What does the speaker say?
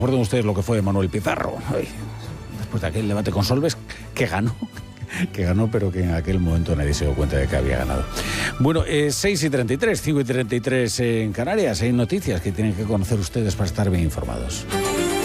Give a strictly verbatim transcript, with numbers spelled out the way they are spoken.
Recuerden ustedes lo que fue Manuel Pizarro, ay, después de aquel debate con Solbes, que ganó, que ganó, pero que en aquel momento nadie se dio cuenta de que había ganado. Bueno, eh, seis y treinta y tres, cinco y treinta y tres en Canarias, hay noticias que tienen que conocer ustedes para estar bien informados.